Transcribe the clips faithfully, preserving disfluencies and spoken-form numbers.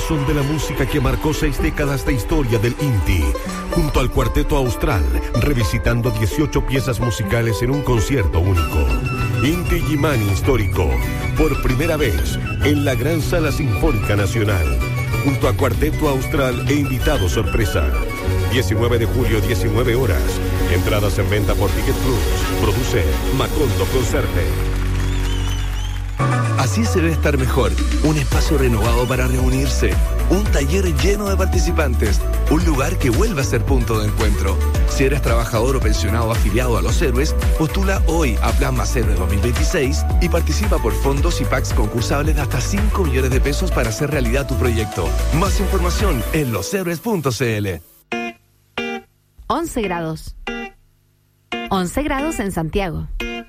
corazón de la música que marcó seis décadas de historia del Inti, junto al Cuarteto Austral, revisitando dieciocho piezas musicales en un concierto único. Inti Illimani Histórico, por primera vez en la Gran Sala Sinfónica Nacional, junto a Cuarteto Austral e invitado sorpresa. diecinueve de julio, diecinueve horas. Entradas en venta por Ticket Plus. Produce Macondo Concerte. Así se debe estar mejor. Un espacio renovado para reunirse. Un taller lleno de participantes. Un lugar que vuelva a ser punto de encuentro. Si eres trabajador o pensionado afiliado a Los Héroes, postula hoy a Plan Más Héroe dos mil veintiséis y participa por fondos y packs concursables de hasta cinco millones de pesos para hacer realidad tu proyecto. Más información en loshéroes punto cl. once grados. once grados en Santiago.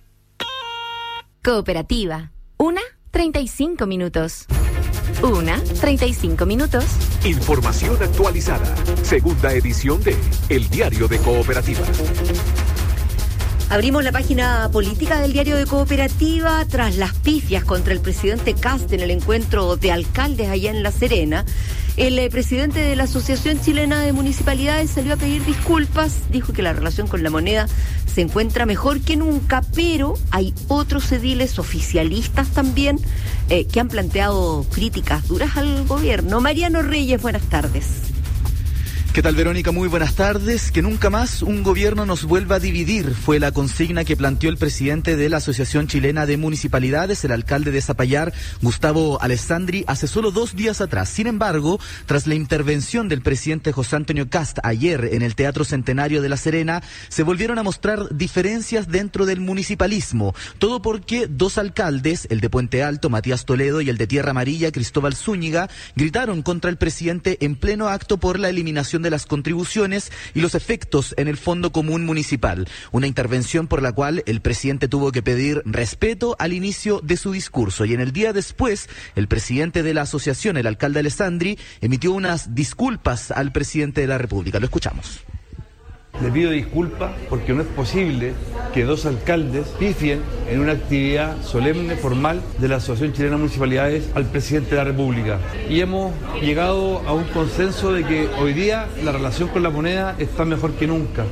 Cooperativa. Una, treinta y cinco minutos. Una, treinta y cinco minutos. Información actualizada. Segunda edición de El Diario de Cooperativa. Abrimos la página política del Diario de Cooperativa tras las pifias contra el presidente Kast en el encuentro de alcaldes allá en La Serena. El eh, presidente de la Asociación Chilena de Municipalidades salió a pedir disculpas, dijo que la relación con La Moneda se encuentra mejor que nunca, pero hay otros ediles oficialistas también eh, que han planteado críticas duras al gobierno. Mariano Reyes, buenas tardes. ¿Qué tal, Verónica? Muy buenas tardes. Que nunca más un gobierno nos vuelva a dividir fue la consigna que planteó el presidente de la Asociación Chilena de Municipalidades, el alcalde de Zapallar, Gustavo Alessandri, hace solo dos días atrás. Sin embargo, tras la intervención del presidente José Antonio Kast ayer en el Teatro Centenario de La Serena, se volvieron a mostrar diferencias dentro del municipalismo. Todo porque dos alcaldes, el de Puente Alto, Matías Toledo, y el de Tierra Amarilla, Cristóbal Zúñiga, gritaron contra el presidente en pleno acto por la eliminación de las contribuciones y los efectos en el Fondo Común Municipal. Una intervención por la cual el presidente tuvo que pedir respeto al inicio de su discurso. Y en el día después, el presidente de la asociación, el alcalde Alessandri, emitió unas disculpas al presidente de la República. Lo escuchamos. Le pido disculpas porque no es posible que dos alcaldes pifien en una actividad solemne, formal, de la Asociación Chilena de Municipalidades al presidente de la República. Y hemos llegado a un consenso de que hoy día la relación con La Moneda está mejor que nunca.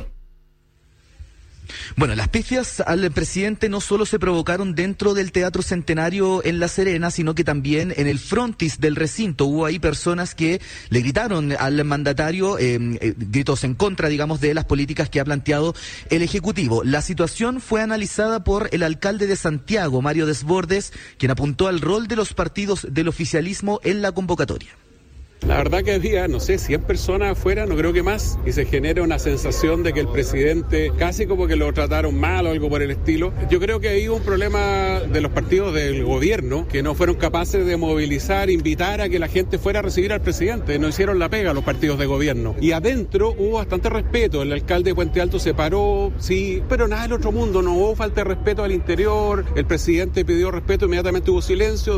Bueno, las pifias al presidente no solo se provocaron dentro del Teatro Centenario en La Serena, sino que también en el frontis del recinto. Hubo ahí personas que le gritaron al mandatario, eh, eh, gritos en contra, digamos, de las políticas que ha planteado el Ejecutivo. La situación fue analizada por el alcalde de Santiago, Mario Desbordes, quien apuntó al rol de los partidos del oficialismo en la convocatoria. La verdad que había, no sé, cien personas afuera, no creo que más, y se genera una sensación de que el presidente casi como que lo trataron mal o algo por el estilo. Yo creo que ahí hubo un problema de los partidos del gobierno, que no fueron capaces de movilizar, invitar a que la gente fuera a recibir al presidente, no hicieron la pega los partidos de gobierno. Y adentro hubo bastante respeto, el alcalde de Puente Alto se paró, sí, pero nada del otro mundo, no hubo falta de respeto al interior, el presidente pidió respeto, inmediatamente hubo silencio.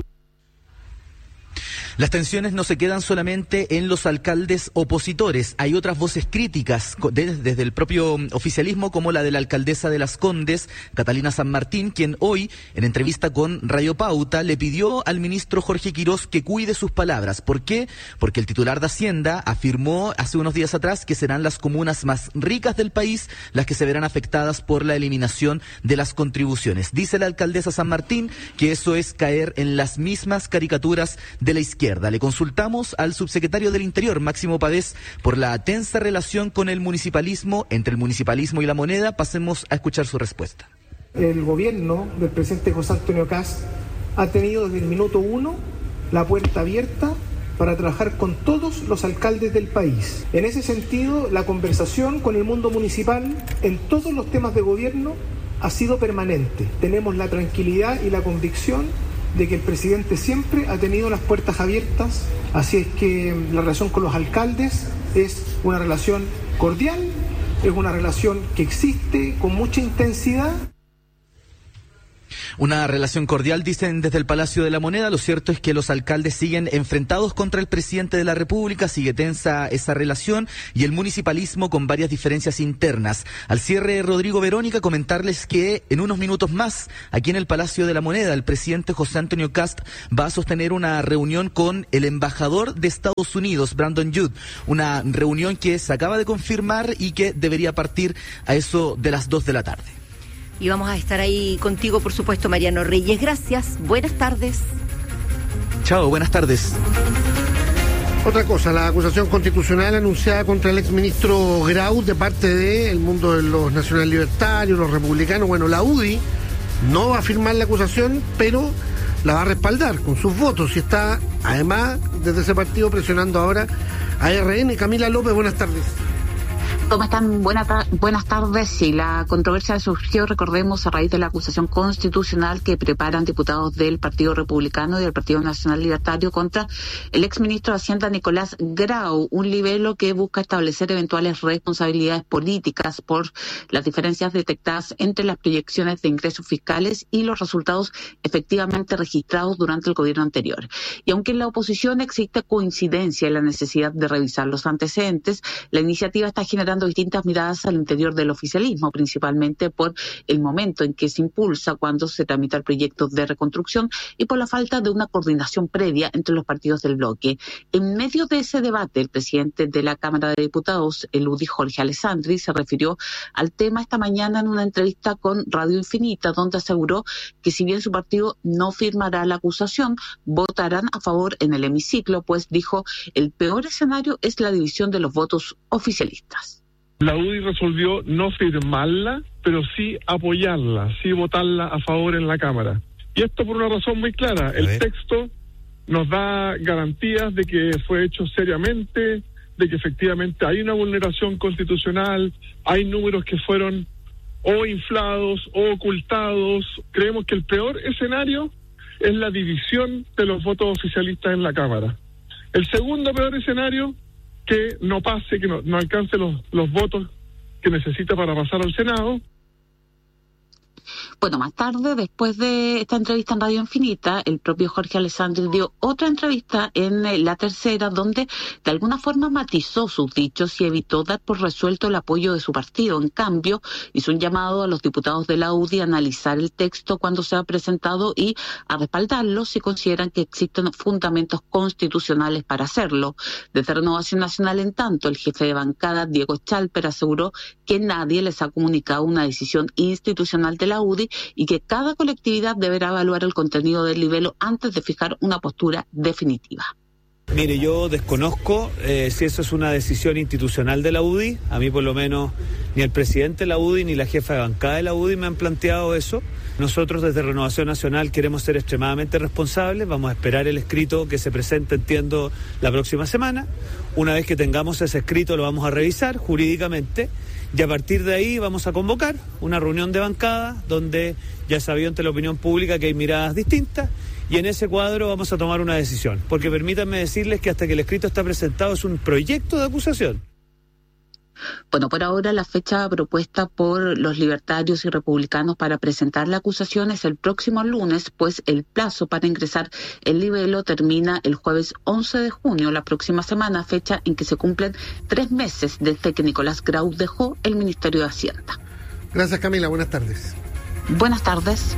Las tensiones no se quedan solamente en los alcaldes opositores. Hay otras voces críticas desde, desde el propio oficialismo, como la de la alcaldesa de Las Condes, Catalina San Martín, quien hoy, en entrevista con Radio Pauta, le pidió al ministro Jorge Quirós que cuide sus palabras. ¿Por qué? Porque el titular de Hacienda afirmó hace unos días atrás que serán las comunas más ricas del país las que se verán afectadas por la eliminación de las contribuciones. Dice la alcaldesa San Martín que eso es caer en las mismas caricaturas de la izquierda. Le consultamos al subsecretario del Interior, Máximo Pavés, por la tensa relación con el municipalismo, entre el municipalismo y La Moneda. Pasemos a escuchar su respuesta. El gobierno del presidente José Antonio Kast ha tenido desde el minuto uno la puerta abierta para trabajar con todos los alcaldes del país. En ese sentido, la conversación con el mundo municipal en todos los temas de gobierno ha sido permanente. Tenemos la tranquilidad y la convicción de que el presidente siempre ha tenido las puertas abiertas, así es que la relación con los alcaldes es una relación cordial, es una relación que existe con mucha intensidad. Una relación cordial, dicen desde el Palacio de la Moneda. Lo cierto es que los alcaldes siguen enfrentados contra el presidente de la República, sigue tensa esa relación y el municipalismo con varias diferencias internas. Al cierre, Rodrigo, Verónica, comentarles que en unos minutos más, aquí en el Palacio de la Moneda, el presidente José Antonio Kast va a sostener una reunión con el embajador de Estados Unidos, Brandon Judd, una reunión que se acaba de confirmar y que debería partir a eso de las dos de la tarde. Y vamos a estar ahí contigo, por supuesto, Mariano Reyes. Gracias, buenas tardes. Chao, buenas tardes. Otra cosa, la acusación constitucional anunciada contra el exministro Grau de parte del mundo de los nacional libertarios, los republicanos. Bueno, la U D I no va a firmar la acusación, pero la va a respaldar con sus votos y está, además, desde ese partido presionando ahora a R N. Camila López, buenas tardes. ¿Cómo están? Buena ta- buenas tardes. Sí, la controversia surgió, recordemos, a raíz de la acusación constitucional que preparan diputados del Partido Republicano y del Partido Nacional Libertario contra el exministro de Hacienda Nicolás Grau, un libelo que busca establecer eventuales responsabilidades políticas por las diferencias detectadas entre las proyecciones de ingresos fiscales y los resultados efectivamente registrados durante el gobierno anterior. Y aunque en la oposición existe coincidencia en la necesidad de revisar los antecedentes, la iniciativa está generando distintas miradas al interior del oficialismo, principalmente por el momento en que se impulsa cuando se tramita el proyecto de reconstrucción y por la falta de una coordinación previa entre los partidos del bloque. En medio de ese debate, el presidente de la Cámara de Diputados, el U D I, Jorge Alessandri, se refirió al tema esta mañana en una entrevista con Radio Infinita, donde aseguró que si bien su partido no firmará la acusación, votarán a favor en el hemiciclo, pues dijo, el peor escenario es la división de los votos oficialistas. La U D I resolvió no firmarla, pero sí apoyarla, sí votarla a favor en la Cámara. Y esto por una razón muy clara. El texto nos da garantías de que fue hecho seriamente, de que efectivamente hay una vulneración constitucional, hay números que fueron o inflados o ocultados. Creemos que el peor escenario es la división de los votos oficialistas en la Cámara. El segundo peor escenario, que no pase, que no, no alcance los, los votos que necesita para pasar al Senado. Bueno, más tarde, después de esta entrevista en Radio Infinita, el propio Jorge Alessandri dio otra entrevista en La Tercera, donde de alguna forma matizó sus dichos y evitó dar por resuelto el apoyo de su partido. En cambio, hizo un llamado a los diputados de la U D I a analizar el texto cuando sea presentado y a respaldarlo si consideran que existen fundamentos constitucionales para hacerlo. Desde Renovación Nacional, en tanto, el jefe de bancada, Diego Chalper, aseguró que nadie les ha comunicado una decisión institucional de la U D I y que cada colectividad deberá evaluar el contenido del libelo antes de fijar una postura definitiva. Mire, yo desconozco eh, si eso es una decisión institucional de la U D I. A mí por lo menos ni el presidente de la U D I ni la jefa de bancada de la U D I me han planteado eso. Nosotros desde Renovación Nacional queremos ser extremadamente responsables. Vamos a esperar el escrito que se presente, entiendo, la próxima semana. Una vez que tengamos ese escrito lo vamos a revisar jurídicamente. Y a partir de ahí vamos a convocar una reunión de bancada donde ya sabido ante la opinión pública que hay miradas distintas y en ese cuadro vamos a tomar una decisión. Porque permítanme decirles que hasta que el escrito está presentado es un proyecto de acusación. Bueno, por ahora la fecha propuesta por los libertarios y republicanos para presentar la acusación es el próximo lunes, pues el plazo para ingresar el libelo termina el jueves once de junio, la próxima semana, fecha en que se cumplen tres meses desde que Nicolás Grau dejó el Ministerio de Hacienda. Gracias, Camila. Buenas tardes. Buenas tardes.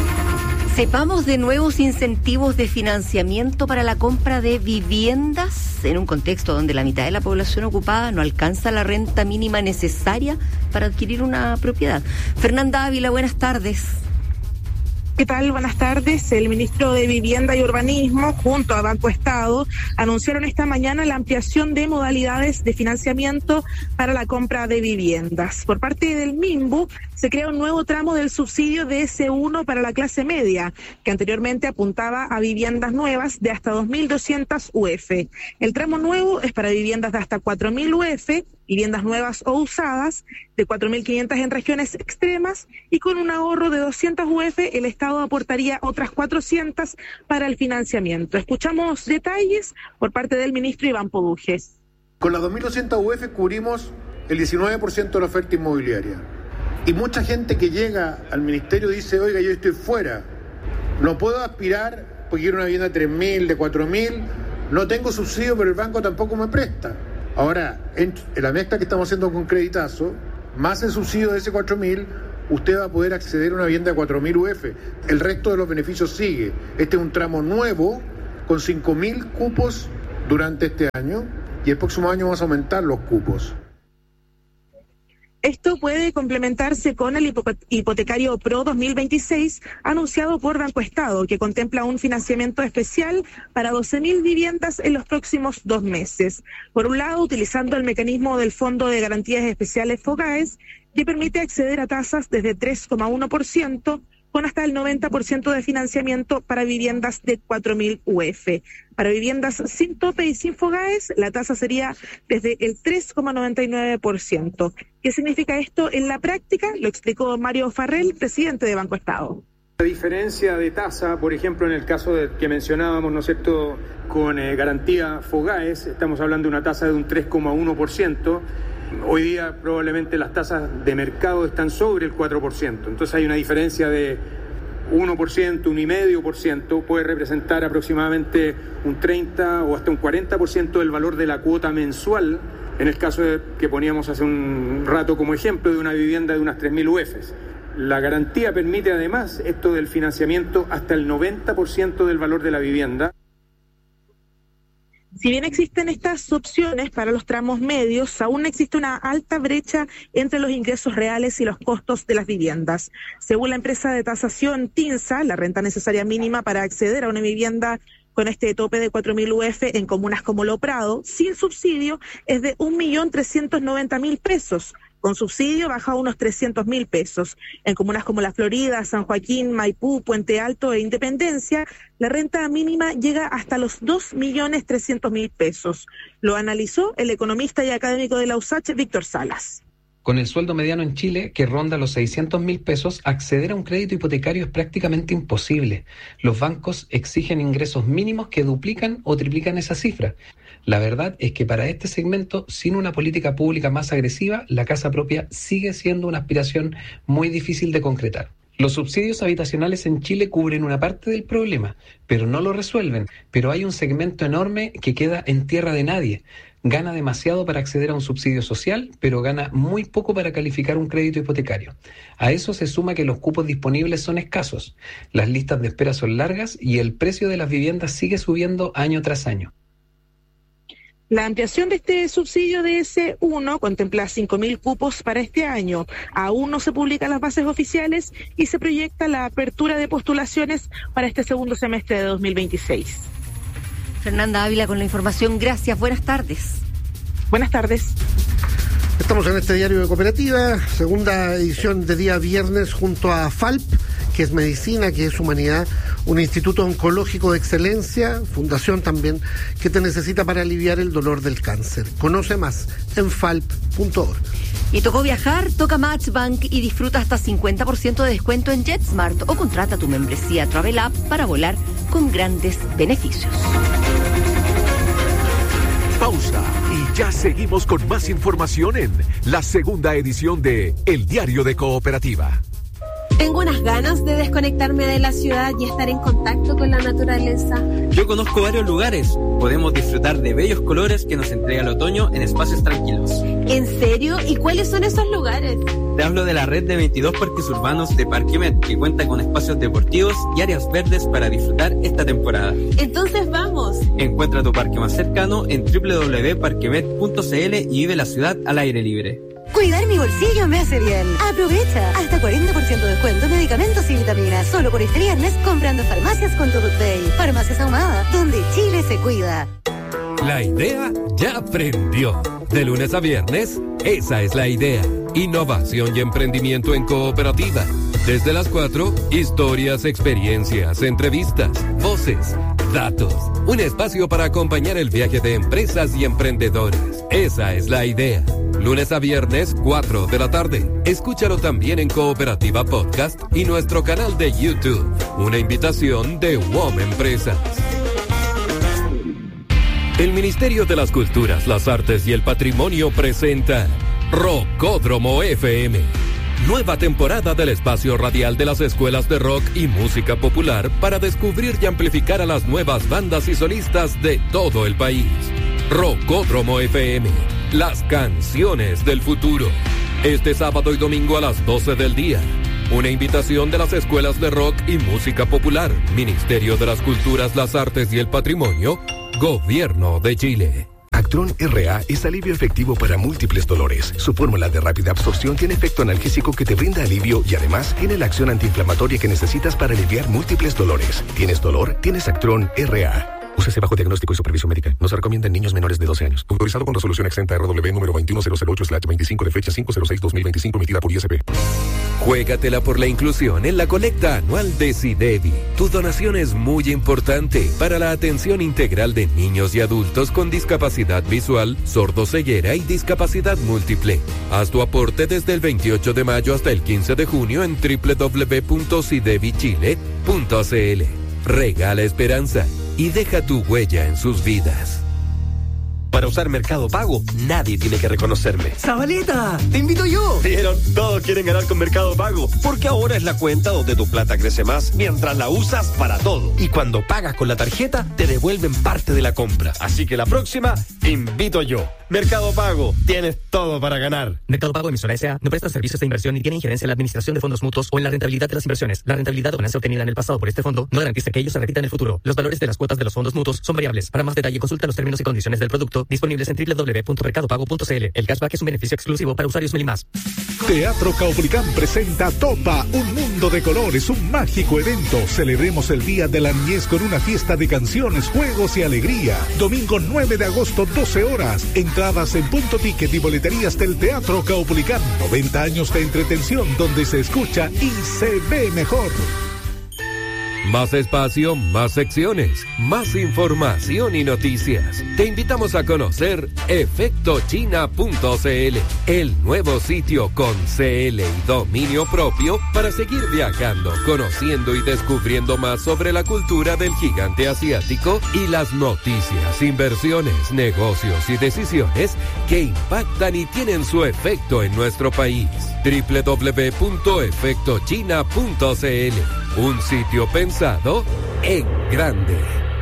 Sepamos de nuevos incentivos de financiamiento para la compra de viviendas en un contexto donde la mitad de la población ocupada no alcanza la renta mínima necesaria para adquirir una propiedad. Fernanda Ávila, buenas tardes. ¿Qué tal? Buenas tardes. El ministro de Vivienda y Urbanismo, junto a Banco Estado, anunciaron esta mañana la ampliación de modalidades de financiamiento para la compra de viviendas. Por parte del MIMBU, se crea un nuevo tramo del subsidio de S uno para la clase media, que anteriormente apuntaba a viviendas nuevas de hasta dos mil doscientas U F. El tramo nuevo es para viviendas de hasta cuatro mil U F, viviendas nuevas o usadas, de cuatro mil quinientas en regiones extremas, y con un ahorro de doscientas U F, el Estado aportaría otras cuatrocientas para el financiamiento. Escuchamos detalles por parte del ministro Iván Poduges. Con las dos mil doscientas U F cubrimos el diecinueve por ciento de la oferta inmobiliaria. Y mucha gente que llega al ministerio dice, oiga, yo estoy fuera, no puedo aspirar porque quiero una vivienda de tres mil, de cuatro mil, no tengo subsidio, pero el banco tampoco me presta. Ahora, en, en la mezcla que estamos haciendo con Creditazo, más el subsidio de ese cuatro mil, usted va a poder acceder a una vivienda de cuatro mil U F. El resto de los beneficios sigue. Este es un tramo nuevo con cinco mil cupos durante este año y el próximo año vamos a aumentar los cupos. Esto puede complementarse con el hipotecario Pro dos mil veintiséis anunciado por Banco Estado, que contempla un financiamiento especial para doce mil viviendas en los próximos dos meses. Por un lado, utilizando el mecanismo del Fondo de Garantías Especiales FOGAES, que permite acceder a tasas desde tres coma uno por ciento con hasta el noventa por ciento de financiamiento para viviendas de cuatro mil U F. Para viviendas sin tope y sin FOGAES, la tasa sería desde el tres coma noventa y nueve por ciento. ¿Qué significa esto en la práctica? Lo explicó Mario Farrell, presidente de Banco Estado. La diferencia de tasa, por ejemplo, en el caso de, que mencionábamos, ¿no es cierto?, con eh, garantía FOGAES, estamos hablando de una tasa de un tres coma uno por ciento. Hoy día probablemente las tasas de mercado están sobre el cuatro por ciento, entonces hay una diferencia de uno por ciento, uno coma cinco por ciento, puede representar aproximadamente un treinta o hasta un cuarenta por ciento del valor de la cuota mensual, en el caso de, que poníamos hace un rato como ejemplo, de una vivienda de unas tres mil U Fs. La garantía permite además esto del financiamiento hasta el noventa por ciento del valor de la vivienda. Si bien existen estas opciones para los tramos medios, aún existe una alta brecha entre los ingresos reales y los costos de las viviendas. Según la empresa de tasación TINSA, la renta necesaria mínima para acceder a una vivienda con este tope de cuatro mil U F en comunas como Lo Prado, sin subsidio, es de un millón trescientos noventa mil pesos. Con subsidio baja a unos trescientos mil pesos. En comunas como La Florida, San Joaquín, Maipú, Puente Alto e Independencia, la renta mínima llega hasta los dos millones trescientos mil pesos. Lo analizó el economista y académico de la U S A C H, Víctor Salas. Con el sueldo mediano en Chile, que ronda los seiscientos mil pesos, acceder a un crédito hipotecario es prácticamente imposible. Los bancos exigen ingresos mínimos que duplican o triplican esa cifra. La verdad es que para este segmento, sin una política pública más agresiva, la casa propia sigue siendo una aspiración muy difícil de concretar. Los subsidios habitacionales en Chile cubren una parte del problema, pero no lo resuelven. Pero hay un segmento enorme que queda en tierra de nadie. Gana demasiado para acceder a un subsidio social, pero gana muy poco para calificar un crédito hipotecario. A eso se suma que los cupos disponibles son escasos, las listas de espera son largas y el precio de las viviendas sigue subiendo año tras año. La ampliación de este subsidio de S uno contempla cinco mil cupos para este año. Aún no se publican las bases oficiales y se proyecta la apertura de postulaciones para este segundo semestre de dos mil veintiséis. Fernanda Ávila con la información. Gracias. Buenas tardes. Buenas tardes. Estamos en este diario de Cooperativa, segunda edición de día viernes junto a FALP, que es medicina, que es humanidad, un instituto oncológico de excelencia, fundación también, que te necesita para aliviar el dolor del cáncer. Conoce más en falp punto org. Y tocó viajar, toca Matchbank y disfruta hasta cincuenta por ciento de descuento en JetSmart o contrata tu membresía Travel App para volar con grandes beneficios. Pausa y ya seguimos con más información en la segunda edición de El Diario de Cooperativa. Tengo unas ganas de desconectarme de la ciudad y estar en contacto con la naturaleza. Yo conozco varios lugares. Podemos disfrutar de bellos colores que nos entrega el otoño en espacios tranquilos. ¿En serio? ¿Y cuáles son esos lugares? Te hablo de la red de veintidós parques urbanos de Parquemet, que cuenta con espacios deportivos y áreas verdes para disfrutar esta temporada. Entonces vamos. Encuentra tu parque más cercano en doble u doble u doble u punto parquemet punto c l y vive la ciudad al aire libre. Cuidar mi bolsillo me hace bien. Aprovecha hasta cuarenta por ciento de descuento en medicamentos y vitaminas. Solo por este viernes comprando farmacias con tu Day. Farmacias Ahumada, donde Chile se cuida. La idea ya prendió. De lunes a viernes, esa es la idea. Innovación y emprendimiento en Cooperativa. Desde las cuatro, historias, experiencias, entrevistas, voces, datos. Un espacio para acompañar el viaje de empresas y emprendedores. Esa es la idea. Lunes a viernes, cuatro de la tarde. Escúchalo también en Cooperativa Podcast y nuestro canal de YouTube. Una invitación de W O M Empresas. El Ministerio de las Culturas, las Artes y el Patrimonio presenta Rocódromo F M. Nueva temporada del espacio radial de las escuelas de rock y música popular para descubrir y amplificar a las nuevas bandas y solistas de todo el país. Rockódromo F M, las canciones del futuro. Este sábado y domingo a las doce del día. Una invitación de las escuelas de rock y música popular, Ministerio de las Culturas, las Artes y el Patrimonio, Gobierno de Chile. Actron R A es alivio efectivo para múltiples dolores. Su fórmula de rápida absorción tiene efecto analgésico que te brinda alivio y además tiene la acción antiinflamatoria que necesitas para aliviar múltiples dolores. ¿Tienes dolor? Tienes Actron R A. Úsese bajo diagnóstico y supervisión médica. No se recomienda en niños menores de doce años. Autorizado con resolución exenta R W número veintiuno mil ocho slash veinticinco de fecha cinco cero seis dos mil veinticinco emitida por I S P. Juégatela por la inclusión en la colecta anual de SIDEVI. Tu donación es muy importante para la atención integral de niños y adultos con discapacidad visual, sordoceguera y discapacidad múltiple. Haz tu aporte desde el veintiocho de mayo hasta el quince de junio en doble u doble u doble u punto sidevi chile punto c l. Regala esperanza y deja tu huella en sus vidas. Para usar Mercado Pago, nadie tiene que reconocerme. ¡Zabaleta! ¡Te invito yo! Pero todos quieren ganar con Mercado Pago, porque ahora es la cuenta donde tu plata crece más mientras la usas para todo. Y cuando pagas con la tarjeta, te devuelven parte de la compra. Así que la próxima, invito yo. Mercado Pago, tienes todo para ganar. Mercado Pago Emisora S A no presta servicios de inversión ni tiene injerencia en la administración de fondos mutuos o en la rentabilidad de las inversiones. La rentabilidad o ganancia obtenida en el pasado por este fondo no garantiza que ellos se repitan en el futuro. Los valores de las cuotas de los fondos mutuos son variables. Para más detalle, consulta los términos y condiciones del producto disponibles en doble u doble u doble u punto mercado pago punto c l. El cashback es un beneficio exclusivo para usuarios Meli Más. Teatro Caupolicán presenta Topa, un mundo de colores, un mágico evento. Celebremos el Día de la Niñez con una fiesta de canciones, juegos y alegría. Domingo nueve de agosto, doce horas. Entradas en Punto Ticket y boleterías del Teatro Caupolicán. noventa años de entretención donde se escucha y se ve mejor. Más espacio, más secciones, más información y noticias. Te invitamos a conocer efecto china punto c l, el nuevo sitio con C L y dominio propio para seguir viajando, conociendo y descubriendo más sobre la cultura del gigante asiático y las noticias, inversiones, negocios y decisiones que impactan y tienen su efecto en nuestro país. doble u doble u doble u punto efecto china punto c l, un sitio pensado en grande.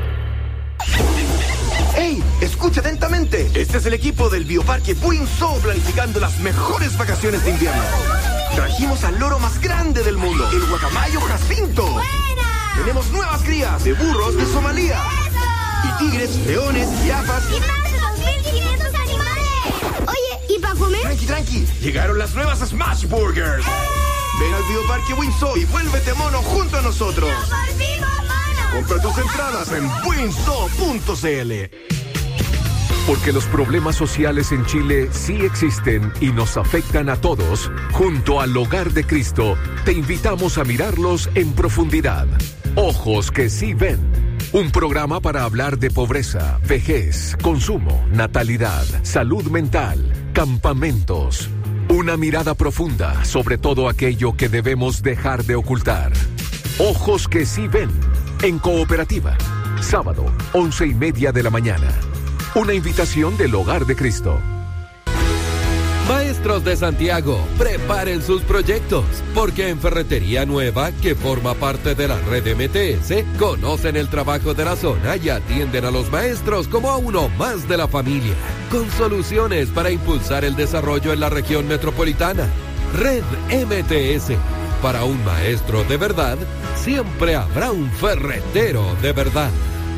¡Ey! Escucha atentamente. Este es el equipo del Bioparque Buinzo planificando las mejores vacaciones de invierno. Trajimos al loro más grande del mundo, el guacamayo Jacinto. ¡Buena! Tenemos nuevas crías de burros de Somalia. ¡Eso! Y tigres, leones, jirafas. ¡Y más de dos mil quinientos animales! Oye, ¿y para comer? Tranqui, tranqui. Llegaron las nuevas Smash Burgers. ¡Eh! Ven al Bioparque Windsor y vuélvete mono junto a nosotros. ¡Nos volvimos monos! Compra tus entradas en windsor punto c l. Porque los problemas sociales en Chile sí existen y nos afectan a todos, junto al Hogar de Cristo, te invitamos a mirarlos en profundidad. Ojos que sí ven. Un programa para hablar de pobreza, vejez, consumo, natalidad, salud mental, campamentos. Una mirada profunda sobre todo aquello que debemos dejar de ocultar. Ojos que sí ven. En Cooperativa. Sábado, once y media de la mañana. Una invitación del Hogar de Cristo. Maestros de Santiago, preparen sus proyectos, porque en Ferretería Nueva, que forma parte de la red M T S, conocen el trabajo de la zona y atienden a los maestros como a uno más de la familia, con soluciones para impulsar el desarrollo en la región metropolitana. Red M T S. Para un maestro de verdad, siempre habrá un ferretero de verdad.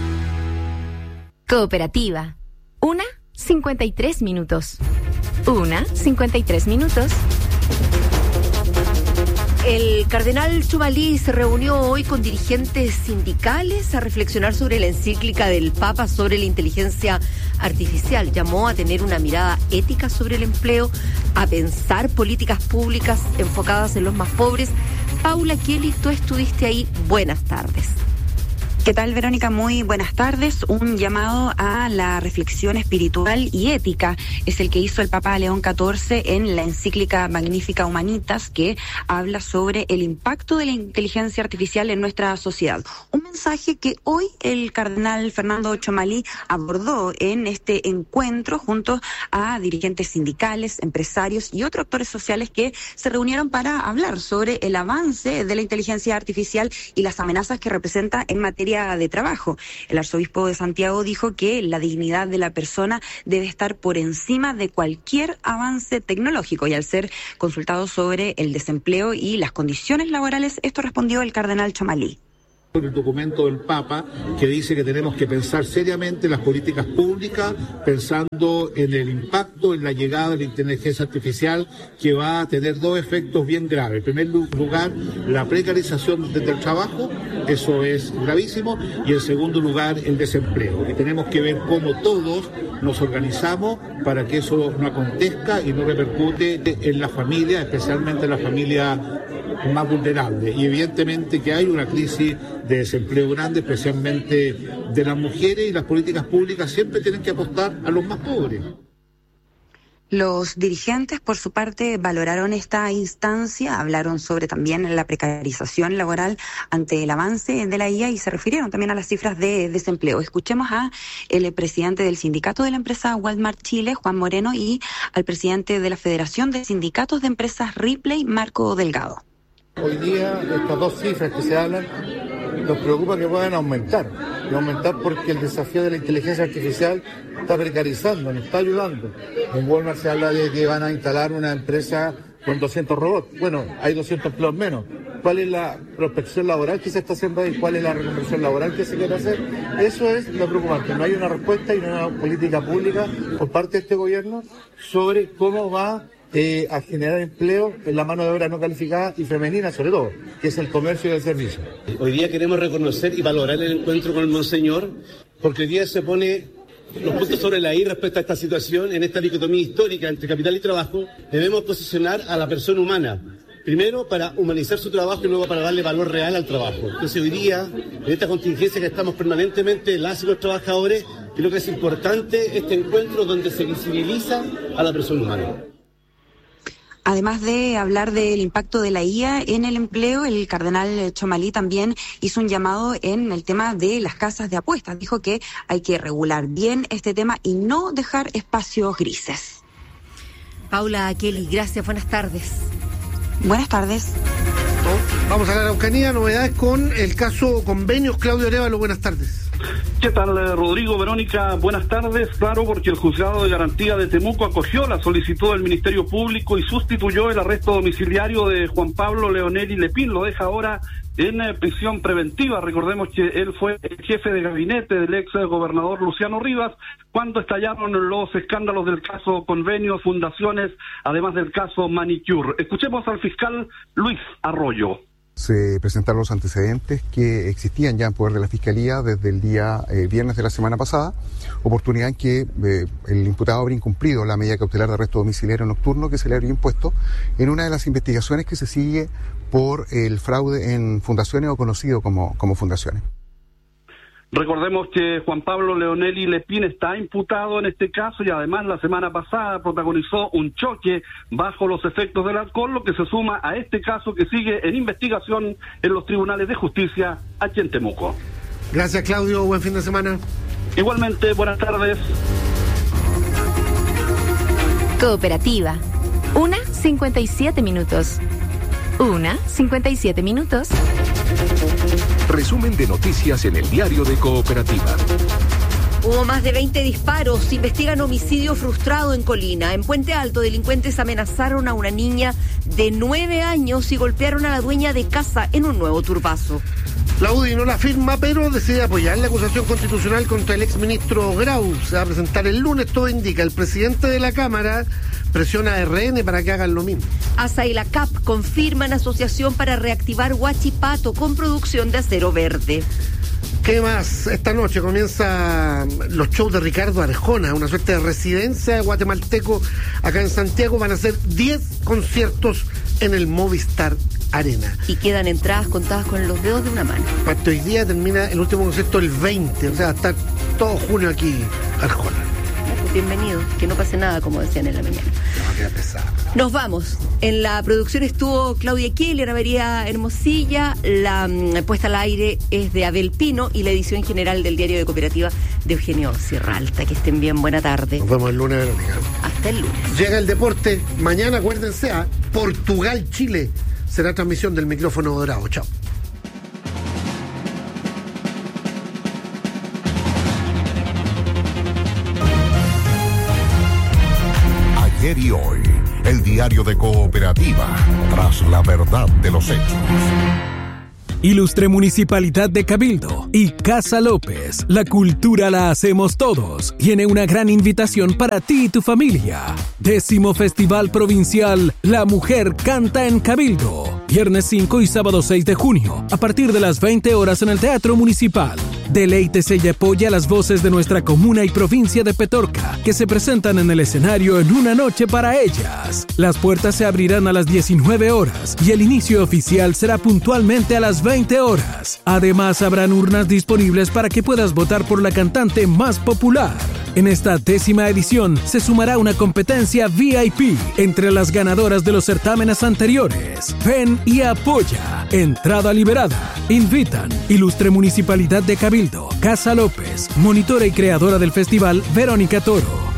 Cooperativa. Una, cincuenta y tres minutos. Una, cincuenta y tres minutos. El cardenal Chuvalí se reunió hoy con dirigentes sindicales a reflexionar sobre la encíclica del Papa sobre la inteligencia artificial. Llamó a tener una mirada ética sobre el empleo, a pensar políticas públicas enfocadas en los más pobres. Paula Kelly, tú estuviste ahí. Buenas tardes. ¿Qué tal, Verónica? Muy buenas tardes. Un llamado a la reflexión espiritual y ética es el que hizo el Papa León catorce en la encíclica Magnificat Humanitas, que habla sobre el impacto de la inteligencia artificial en nuestra sociedad. Un mensaje que hoy el cardenal Fernando Chomalí abordó en este encuentro junto a dirigentes sindicales, empresarios y otros actores sociales que se reunieron para hablar sobre el avance de la inteligencia artificial y las amenazas que representa en materia de trabajo. El arzobispo de Santiago dijo que la dignidad de la persona debe estar por encima de cualquier avance tecnológico, y al ser consultado sobre el desempleo y las condiciones laborales, esto respondió el cardenal Chomalí. El documento del Papa que dice que tenemos que pensar seriamente las políticas públicas, pensando en el impacto, en la llegada de la inteligencia artificial, que va a tener dos efectos bien graves. En primer lugar, la precarización del trabajo, eso es gravísimo, y en segundo lugar, el desempleo. Y tenemos que ver cómo todos nos organizamos para que eso no acontezca y no repercute en la familia, especialmente en la familia más vulnerable. Y evidentemente que hay una crisis de desempleo grande, especialmente de las mujeres, y las políticas públicas siempre tienen que apostar a los más pobres. Los dirigentes, por su parte, valoraron esta instancia, hablaron sobre también la precarización laboral ante el avance de la I A y se refirieron también a las cifras de desempleo. Escuchemos a el presidente del sindicato de la empresa Walmart Chile, Juan Moreno, y al presidente de la Federación de Sindicatos de Empresas Ripley, Marco Delgado. Hoy día estas dos cifras que se hablan nos preocupa que puedan aumentar, y aumentar porque el desafío de la inteligencia artificial está precarizando, nos está ayudando. En Walmart se habla de que van a instalar una empresa con doscientos robots. Bueno, hay doscientos empleos menos. ¿Cuál es la prospección laboral que se está haciendo ahí? ¿Cuál es la reconversión laboral que se quiere hacer? Eso es lo preocupante. No hay una respuesta y una política pública por parte de este gobierno sobre cómo va Eh, a generar empleo en la mano de obra no calificada y femenina, sobre todo, que es el comercio y el servicio. Hoy día queremos reconocer y valorar el encuentro con el Monseñor, porque hoy día se pone los puntos sobre la I respecto a esta situación, en esta dicotomía histórica entre capital y trabajo. Debemos posicionar a la persona humana, primero para humanizar su trabajo y luego para darle valor real al trabajo. Entonces hoy día, en esta contingencia que estamos permanentemente las y los trabajadores, creo que es importante este encuentro donde se visibiliza a la persona humana. Además de hablar del impacto de la I A en el empleo, el cardenal Chomalí también hizo un llamado en el tema de las casas de apuestas. Dijo que hay que regular bien este tema y no dejar espacios grises. Paula Kelly, gracias, buenas tardes. Buenas tardes. Vamos a la Araucanía, novedades con el caso Convenios. Claudio Arévalo, buenas tardes. ¿Qué tal, Rodrigo, Verónica? Buenas tardes. Claro, porque el Juzgado de Garantía de Temuco acogió la solicitud del Ministerio Público y sustituyó el arresto domiciliario de Juan Pablo Leonelli Lepín. Lo deja ahora en eh, prisión preventiva. Recordemos que él fue el jefe de gabinete del ex gobernador Luciano Rivas cuando estallaron los escándalos del caso Convenios, Fundaciones, además del caso Manicure. Escuchemos al fiscal Luis Arroyo. Se presentaron los antecedentes que existían ya en poder de la Fiscalía desde el día eh, viernes de la semana pasada, oportunidad en que eh, el imputado habría incumplido la medida cautelar de arresto domiciliario nocturno que se le habría impuesto en una de las investigaciones que se sigue por el fraude en fundaciones o conocido como, como fundaciones. Recordemos que Juan Pablo Leonelli Lepín está imputado en este caso y además la semana pasada protagonizó un choque bajo los efectos del alcohol, lo que se suma a este caso que sigue en investigación en los tribunales de justicia aquí en Temuco. Gracias, Claudio, buen fin de semana. Igualmente, buenas tardes. Cooperativa. Una, cincuenta y siete minutos. Una, cincuenta y siete minutos. Resumen de noticias en el diario de Cooperativa. Hubo más de veinte disparos, investigan homicidio frustrado en Colina. En Puente Alto, delincuentes amenazaron a una niña de nueve años y golpearon a la dueña de casa en un nuevo turbazo. La U D I no la firma, pero decide apoyar la acusación constitucional contra el exministro Grau. Se va a presentar el lunes, todo indica. El presidente de la Cámara presiona a R N para que hagan lo mismo. A S A y la C A P confirman asociación para reactivar Huachipato con producción de acero verde. ¿Qué más? Esta noche comienza los shows de Ricardo Arjona, una suerte de residencia guatemalteco acá en Santiago. Van a ser diez conciertos en el Movistar Arena. Y quedan entradas contadas con los dedos de una mano. Parte hoy día, termina el último concierto el veinte, o sea, está todo junio aquí, Arjona. Bienvenido, que no pase nada, como decían en la mañana. No, queda pesado. Nos vamos. En la producción estuvo Claudia Keller, María Hermosilla, la mm, puesta al aire es de Abel Pino y la edición general del Diario de Cooperativa de Eugenio Sierralta. Que estén bien, buena tarde. Nos vemos el lunes, Verónica. Hasta el lunes. Llega el deporte. Mañana, acuérdense, a Portugal-Chile. Será transmisión del micrófono dorado. Chao. Ayer y hoy, el diario de Cooperativa, tras la verdad de los hechos. Ilustre Municipalidad de Cabildo y Casa López, la cultura la hacemos todos, tiene una gran invitación para ti y tu familia. Décimo Festival Provincial La Mujer Canta en Cabildo, viernes cinco y sábado seis de junio, a partir de las veinte horas en el Teatro Municipal. Deleítese y apoya las voces de nuestra comuna y provincia de Petorca, que se presentan en el escenario en una noche para ellas. Las puertas se abrirán a las diecinueve horas y el inicio oficial será puntualmente a las veinte horas. Además, habrán urnas disponibles para que puedas votar por la cantante más popular. En esta décima edición se sumará una competencia V I P entre las ganadoras de los certámenes anteriores. Ven y apoya. Entrada liberada. Invitan Ilustre Municipalidad de Cabildo, Casa López, monitora y creadora del festival, Verónica Toro.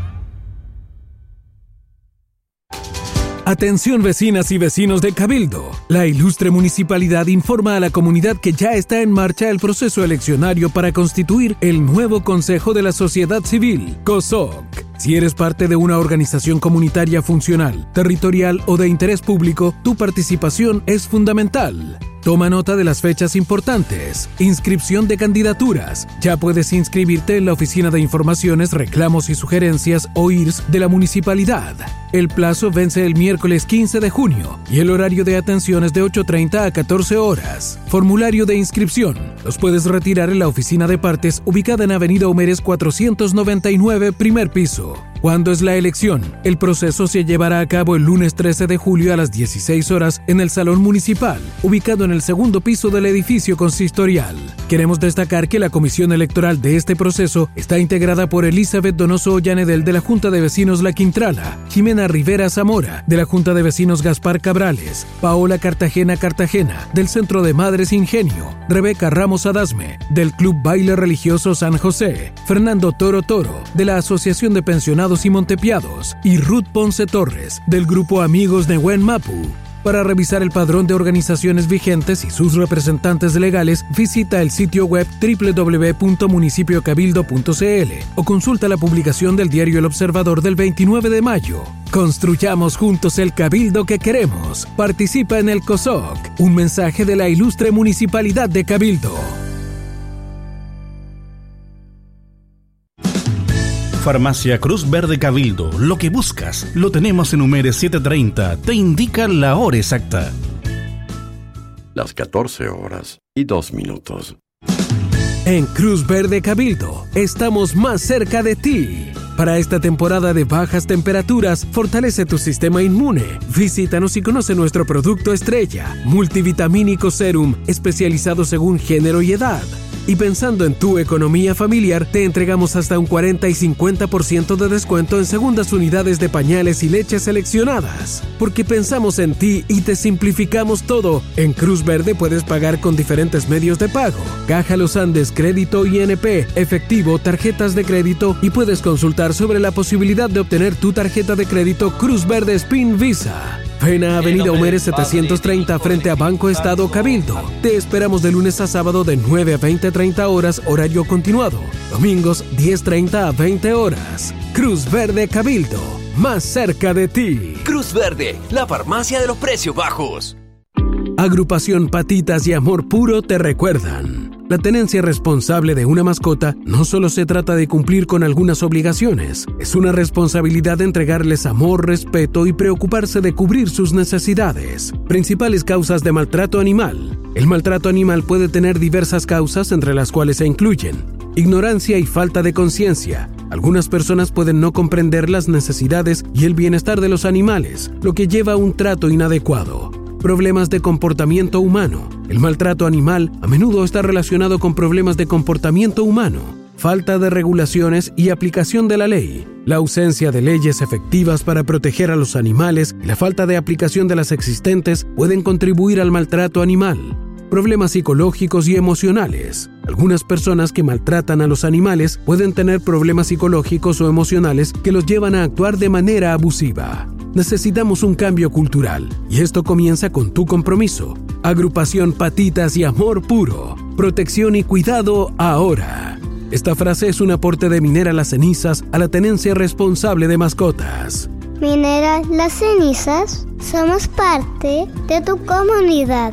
Atención vecinas y vecinos de Cabildo. La Ilustre Municipalidad informa a la comunidad que ya está en marcha el proceso eleccionario para constituir el nuevo Consejo de la Sociedad Civil, COSOC. Si eres parte de una organización comunitaria funcional, territorial o de interés público, tu participación es fundamental. Toma nota de las fechas importantes. Inscripción de candidaturas. Ya puedes inscribirte en la Oficina de Informaciones, Reclamos y Sugerencias o I R S de la Municipalidad. El plazo vence el miércoles quince de junio y el horario de atención es de ocho treinta a catorce horas. Formulario de inscripción. Los puedes retirar en la Oficina de Partes ubicada en Avenida Humeres cuatrocientos noventa y nueve, primer piso. ¿Cuándo es la elección? El proceso se llevará a cabo el lunes trece de julio a las dieciséis horas en el Salón Municipal, ubicado en el segundo piso del edificio consistorial. Queremos destacar que la comisión electoral de este proceso está integrada por Elizabeth Donoso Ollanedel de la Junta de Vecinos La Quintrala, Jimena Rivera Zamora de la Junta de Vecinos Gaspar Cabrales, Paola Cartagena Cartagena del Centro de Madres Ingenio, Rebeca Ramos Adasme del Club Baile Religioso San José, Fernando Toro Toro de la Asociación de Pensionados y Montepiados y Ruth Ponce Torres del Grupo Amigos Nehuen Mapu. Para revisar el padrón de organizaciones vigentes y sus representantes legales, visita el sitio web doble u doble u doble u punto municipio cabildo punto c l o consulta la publicación del diario El Observador del veintinueve de mayo. Construyamos juntos el cabildo que queremos. Participa en el COSOC. Un mensaje de la Ilustre Municipalidad de Cabildo. Farmacia Cruz Verde Cabildo. Lo que buscas, lo tenemos en Humeres setecientos treinta. Te indica la hora exacta. Las catorce horas y dos minutos. En Cruz Verde Cabildo, estamos más cerca de ti. Para esta temporada de bajas temperaturas, fortalece tu sistema inmune. Visítanos y conoce nuestro producto estrella, Multivitamínico Serum, especializado según género y edad. Y pensando en tu economía familiar, te entregamos hasta un cuarenta y cincuenta por ciento de descuento en segundas unidades de pañales y leches seleccionadas. Porque pensamos en ti y te simplificamos todo. En Cruz Verde puedes pagar con diferentes medios de pago. Caja Los Andes, crédito I N P, efectivo, tarjetas de crédito y puedes consultar sobre la posibilidad de obtener tu tarjeta de crédito Cruz Verde Spin Visa. Ven a Avenida Humeres setecientos treinta frente a Banco Estado Cabildo. Te esperamos de lunes a sábado de nueve a veinte treinta horas, horario continuado. Domingos diez treinta a veinte horas. Cruz Verde Cabildo, más cerca de ti. Cruz Verde, la farmacia de los precios bajos. Agrupación Patitas y Amor Puro te recuerdan. La tenencia responsable de una mascota no solo se trata de cumplir con algunas obligaciones, es una responsabilidad de entregarles amor, respeto y preocuparse de cubrir sus necesidades. Principales causas de maltrato animal. El maltrato animal puede tener diversas causas, entre las cuales se incluyen ignorancia y falta de conciencia. Algunas personas pueden no comprender las necesidades y el bienestar de los animales, lo que lleva a un trato inadecuado. Problemas de comportamiento humano. El maltrato animal a menudo está relacionado con problemas de comportamiento humano, falta de regulaciones y aplicación de la ley. La ausencia de leyes efectivas para proteger a los animales y la falta de aplicación de las existentes pueden contribuir al maltrato animal. Problemas psicológicos y emocionales. Algunas personas que maltratan a los animales pueden tener problemas psicológicos o emocionales que los llevan a actuar de manera abusiva. Necesitamos un cambio cultural y esto comienza con tu compromiso. Agrupación Patitas y Amor Puro. Protección y cuidado ahora. Esta frase es un aporte de Minera Las Cenizas a la tenencia responsable de mascotas. Minera Las Cenizas, somos parte de tu comunidad.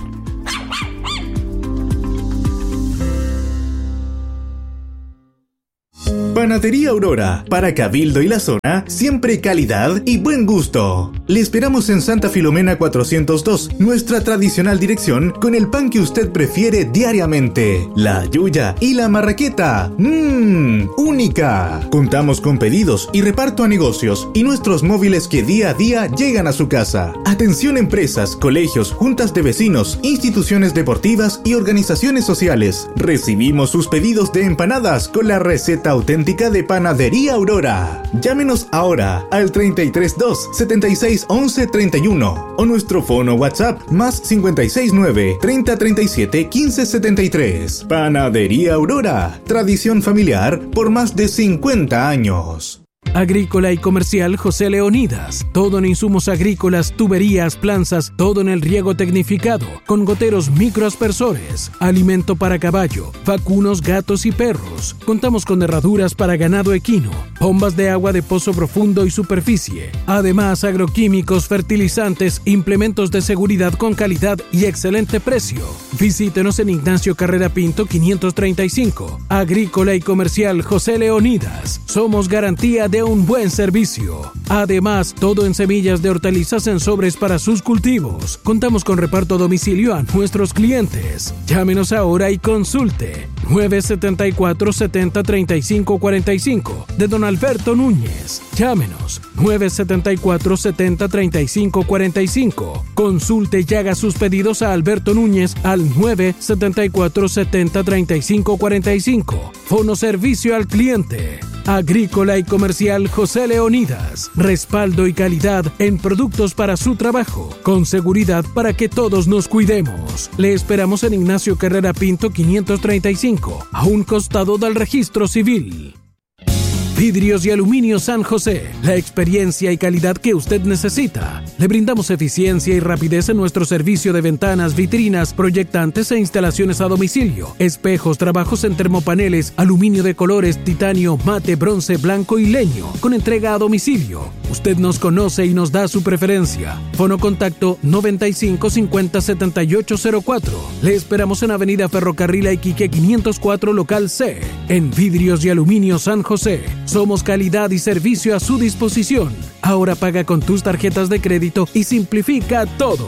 Panadería Aurora, para Cabildo y la zona, siempre calidad y buen gusto. Le esperamos en Santa Filomena cuatrocientos dos, nuestra tradicional dirección con el pan que usted prefiere diariamente, la yuya y la marraqueta. ¡Mmm! ¡Única! Contamos con pedidos y reparto a negocios y nuestros móviles que día a día llegan a su casa. Atención empresas, colegios, juntas de vecinos, instituciones deportivas y organizaciones sociales. Recibimos sus pedidos de empanadas con la receta auténtica de Panadería Aurora. Llámenos ahora al treinta y tres dos, setenta y seis, once, treinta y uno o nuestro fono WhatsApp más cincuenta y seis nueve, treinta, treinta y siete, quince, setenta y tres. Panadería Aurora, tradición familiar por más de cincuenta años. Agrícola y comercial José Leonidas. Todo en insumos agrícolas, tuberías, planzas, todo en el riego tecnificado, con goteros microaspersores, alimento para caballo, vacunos, gatos y perros. Contamos con herraduras para ganado equino, bombas de agua de pozo profundo y superficie. Además, agroquímicos, fertilizantes, implementos de seguridad con calidad y excelente precio. Visítenos en Ignacio Carrera Pinto quinientos treinta y cinco. Agrícola y comercial José Leonidas. Somos garantía de un buen servicio. Además, todo en semillas de hortalizas en sobres para sus cultivos. Contamos con reparto a domicilio a nuestros clientes. Llámenos ahora y consulte. nueve setenta y cuatro, setenta, treinta y cinco, cuarenta y cinco de Don Alberto Núñez. Llámenos nueve setenta y cuatro, setenta, treinta y cinco, cuarenta y cinco. Consulte y haga sus pedidos a Alberto Núñez al nueve setenta y cuatro, setenta, treinta y cinco, cuarenta y cinco. Fono servicio al cliente. Agrícola y comercial José Leonidas. Respaldo y calidad en productos para su trabajo, con seguridad para que todos nos cuidemos. Le esperamos en Ignacio Carrera Pinto quinientos treinta y cinco, a un costado del registro civil. Vidrios y Aluminio San José, la experiencia y calidad que usted necesita. Le brindamos eficiencia y rapidez en nuestro servicio de ventanas, vitrinas, proyectantes e instalaciones a domicilio, espejos, trabajos en termopaneles, aluminio de colores, titanio, mate, bronce, blanco y leño, con entrega a domicilio. Usted nos conoce y nos da su preferencia. Fono contacto noventa y cinco, cincuenta, setenta y ocho cero cuatro. Le esperamos en Avenida Ferrocarril a Iquique quinientos cuatro, local C. En Vidrios y Aluminio San José. Somos calidad y servicio a su disposición. Ahora paga con tus tarjetas de crédito y simplifica todo.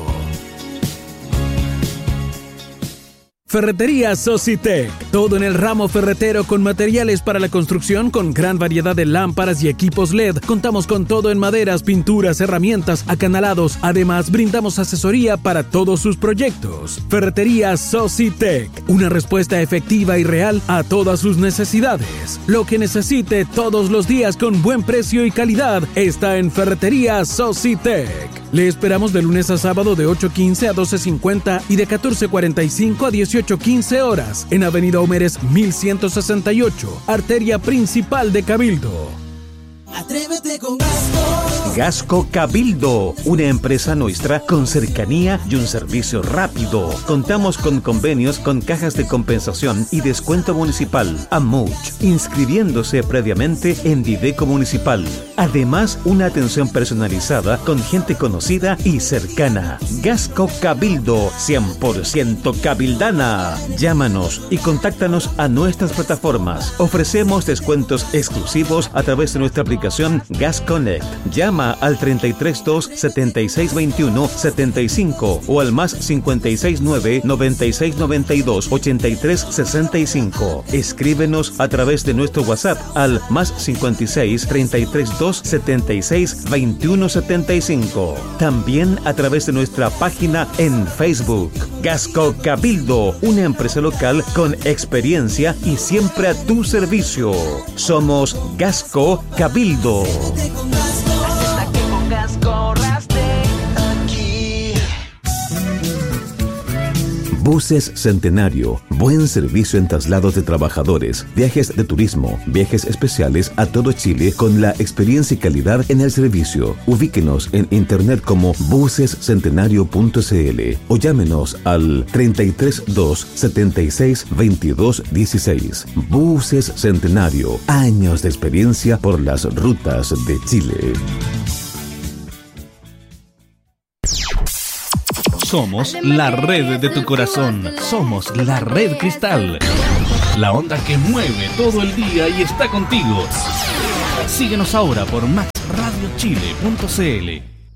Ferretería Socitec. Todo en el ramo ferretero con materiales para la construcción con gran variedad de lámparas y equipos L E D. Contamos con todo en maderas, pinturas, herramientas, acanalados. Además, brindamos asesoría para todos sus proyectos. Ferretería Socitec. Una respuesta efectiva y real a todas sus necesidades. Lo que necesite todos los días con buen precio y calidad está en Ferretería Socitec. Le esperamos de lunes a sábado de ocho quince a doce cincuenta y de catorce cuarenta y cinco a dieciocho quince horas en Avenida Homeres mil ciento sesenta y ocho, arteria principal de Cabildo. Atrévete con Gasco. Gasco Cabildo, una empresa nuestra con cercanía y un servicio rápido. Contamos con convenios con cajas de compensación y descuento municipal, Amuch, inscribiéndose previamente en Dideco Municipal. Además, una atención personalizada con gente conocida y cercana. Gasco Cabildo, cien por ciento cabildana. Llámanos y contáctanos a nuestras plataformas. Ofrecemos descuentos exclusivos a través de nuestra aplicación Gas Connect. Llama Llama al treinta y tres dos, setenta y seis veintiuno, setenta y cinco o al más cincuenta y seis nueve, noventa y seis noventa y dos, ochenta y tres sesenta y cinco. Escríbenos a través de nuestro WhatsApp al más cincuenta y seis, treinta y tres dos, setenta y seis veintiuno setenta y cinco. También a través de nuestra página en Facebook. Gasco Cabildo, una empresa local con experiencia y siempre a tu servicio. Somos Gasco Cabildo. Buses Centenario, buen servicio en traslados de trabajadores, viajes de turismo, viajes especiales a todo Chile con la experiencia y calidad en el servicio. Ubíquenos en internet como buses centenario punto c l o llámenos al treinta y tres dos, setenta y seis veintidós dieciséis. Buses Centenario, años de experiencia por las rutas de Chile. Somos la red de tu corazón. Somos la red Cristal. La onda que mueve todo el día y está contigo. Síguenos ahora por max radio chile punto c l.